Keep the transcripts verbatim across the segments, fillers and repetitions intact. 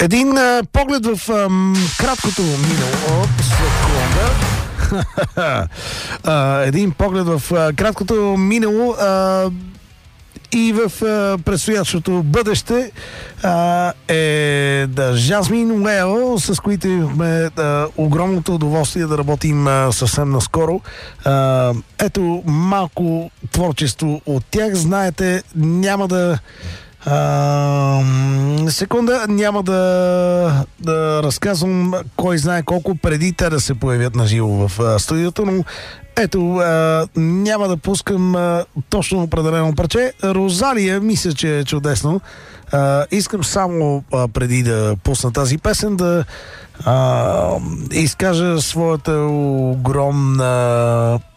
Един а, поглед в а, краткото минало. Оп, секунда. а, един поглед в а, краткото минало а, и в а, предстоящото бъдеще а, е да, Жасмин Уейл, с които имахме а, огромното удоволствие да работим а, съвсем наскоро. А, ето малко творчество от тях. Знаете, няма да Uh, секунда, няма да, да разказвам кой знае колко преди те да се появят на живо в uh, студиото, но ето, uh, няма да пускам uh, точно определено парче. Розалия, мисля, че е чудесно. Uh, искам само uh, преди да пусна тази песен да uh, изкажа своята огромна,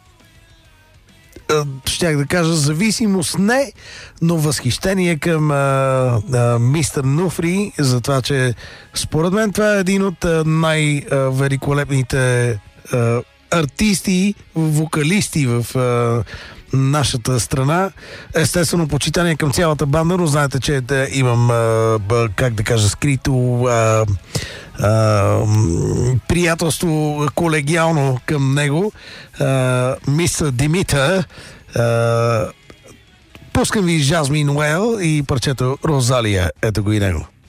щях да кажа зависимост, не, но възхищение към а, а, мистер Нуфри, за това, че според мен това е един от най-великолепните артисти, вокалисти в а, нашата страна. Естествено, почитание към цялата банда, но знаете, че да, имам, а, б, как да кажа, скрито а, а, приятелство колегиално към него. Мистер Димитър. Пускам ви Жасмин Уейл и парчето Розалия. Ето го и него.